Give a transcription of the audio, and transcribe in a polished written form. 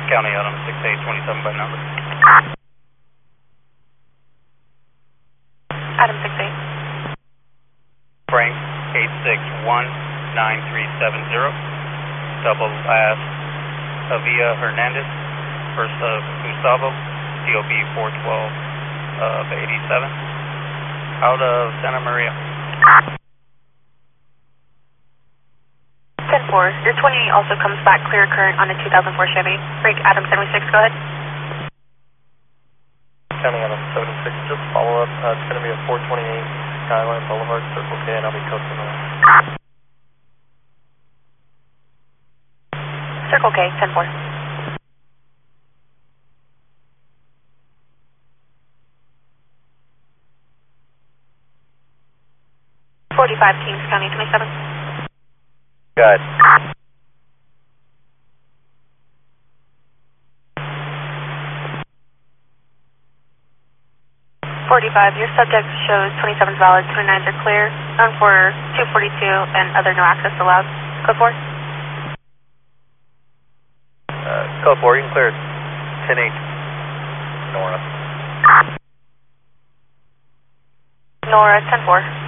County item 6827 by number. Adam 68. Frank 8619370. Double last Avia Hernandez. First of Gustavo. DOB 412 of 87. Out of Santa Maria. 10-4. Your 28 also comes back clear current on a 2004 Chevy. Break Adam 76, go ahead. County Adam 76, just follow up. It's going to be a 428 Skyline Boulevard, Circle K, and I'll be coasting around. Circle K, 10-4. Kings County 27. Good. Your subject shows 27 is valid, 29s are clear. Known for 242 and other no access allowed. Code 4. Code 4, you can clear 10-8. Nora. Nora 10-4.